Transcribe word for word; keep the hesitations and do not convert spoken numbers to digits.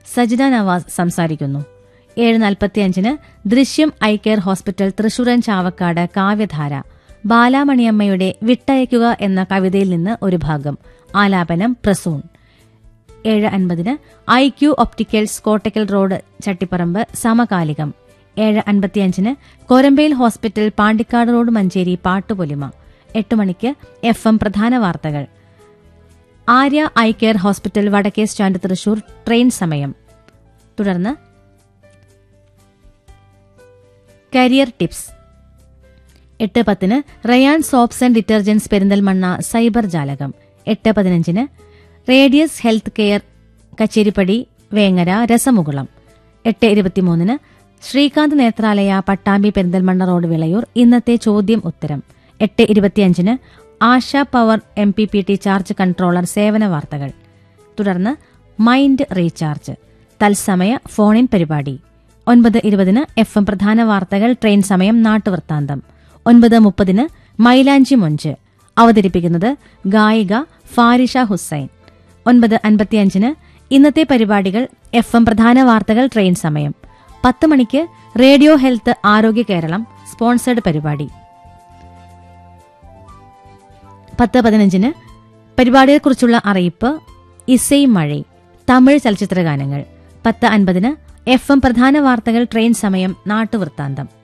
സജിന നവാസ് സംസാരിക്കുന്നു. ഏഴ് നാൽപ്പത്തിയഞ്ചിന് ദൃശ്യം ഐ കെയർ ഹോസ്പിറ്റൽ തൃശൂരൻ ചാവക്കാട് കാവ്യധാര ബാലാമണിയമ്മയുടെ വിട്ടയക്കുക എന്ന കവിതയിൽ നിന്ന് ഒരു ഭാഗം, ആലാപനം പ്രസൂൺ. ഏഴ് അൻപതിന് I Q opticals Kottakkal road Chattiparamba സമകാലികം. ഏഴ് അൻപത്തിയഞ്ചിന് കൊരമ്പയിൽ ഹോസ്പിറ്റൽ പാണ്ടിക്കാട് റോഡ് മഞ്ചേരി പാട്ടുപൊലിമ. എട്ട് മണിക്ക് എഫ് എം പ്രധാന വാർത്തകൾ. ആര്യ ഐ കെയർ ഹോസ്പിറ്റൽ വടക്കേ സ്റ്റാൻഡ് തൃശൂർ ട്രെയിൻ സമയം. തുടർന്ന് കരിയർ ടിപ്സ്. എട്ട് പത്തിന് Ryan soaps and detergents Perinthalmanna cyber ജാലകം. എട്ട് പതിനഞ്ചിന് radius health care Kacheripadi Vengara രസമുകുളം. എട്ട് ഇരുപത്തിമൂന്നിന് ശ്രീകാന്ത് നേത്രാലയ പട്ടാമ്പി പെരിന്തൽമണ്ണ റോഡ് വിളയൂർ ഇന്നത്തെ ചോദ്യം ഉത്തരം. എട്ട് ഇരുപത്തിയഞ്ചിന് ആശ power M P P T charge controller സേവന വാർത്തകൾ. തുടർന്ന് മൈൻഡ് റീചാർജ് തത്സമയ ഫോണിൻ പരിപാടി. ഒൻപത് ഇരുപതിന് എഫ് എം പ്രധാന വാർത്തകൾ ട്രെയിൻ സമയം നാട്ടുവൃത്താന്തം. ഒൻപത് മുപ്പതിന് മൈലാഞ്ചി മൊഞ്ച് അവതരിപ്പിക്കുന്നത് ഗായിക ഫാരിഷ ഹുസൈൻ. ഒൻപത് അൻപത്തിയഞ്ചിന് ഇന്നത്തെ പരിപാടികൾ എഫ് എം പ്രധാന വാർത്തകൾ ട്രെയിൻ സമയം. പത്ത് മണിക്ക് റേഡിയോ ഹെൽത്ത് ആരോഗ്യ കേരളം സ്പോൺസേഡ് പരിപാടി. പത്ത് പതിനഞ്ചിന് പരിപാടിയെക്കുറിച്ചുള്ള അറിയിപ്പ് ഇസൈ മഴ തമിഴ് ചലച്ചിത്രഗാനങ്ങൾ. പത്ത് അൻപതിന് എഫ് എം പ്രധാന വാർത്തകൾ ട്രെയിൻ സമയം നാട്ടുവൃത്താന്തം.